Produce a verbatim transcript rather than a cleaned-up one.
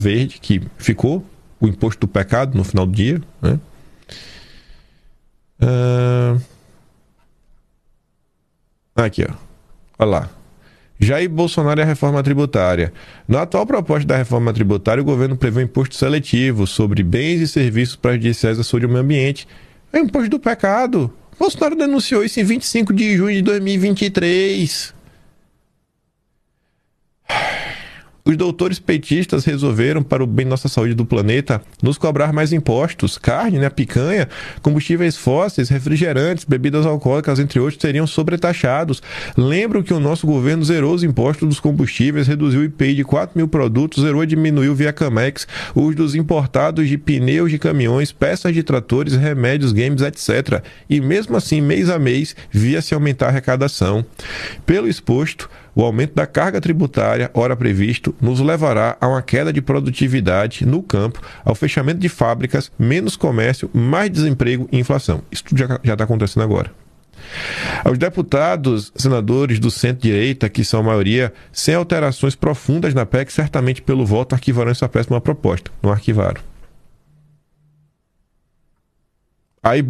verde, que ficou o imposto do pecado no final do dia, né? Uh... Aqui, ó. Olha lá. Jair Bolsonaro e a reforma tributária. Na atual proposta da reforma tributária, o governo prevê um imposto seletivo sobre bens e serviços prejudiciais à saúde e ao meio ambiente. É o imposto do pecado. Bolsonaro denunciou isso em vinte e cinco de junho de dois mil e vinte e três. Os doutores petistas resolveram, para o bem da nossa saúde do planeta, nos cobrar mais impostos. Carne, né, picanha, combustíveis fósseis, refrigerantes, bebidas alcoólicas, entre outros, seriam sobretaxados. Lembro que o nosso governo zerou os impostos dos combustíveis, reduziu o I P I de quatro mil produtos, zerou e diminuiu via Camex os dos importados de pneus de caminhões, peças de tratores, remédios, games, etcétera. E mesmo assim, mês a mês, via-se aumentar a arrecadação. Pelo exposto, o aumento da carga tributária, ora previsto, nos levará a uma queda de produtividade no campo, ao fechamento de fábricas, menos comércio, mais desemprego e inflação. Isso tudo já está acontecendo agora. Aos deputados, senadores do centro-direita, que são a maioria, sem alterações profundas na P E C, certamente pelo voto arquivarão essa péssima proposta. Não arquivaram. Aí